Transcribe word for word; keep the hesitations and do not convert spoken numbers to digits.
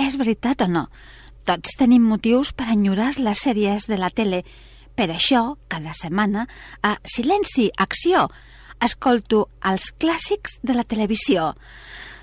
és veritat o no? Tots tenim motius per enyorar les sèries de la tele. Per això, cada setmana, a Silenci, Acció, escolto els clàssics de la televisió.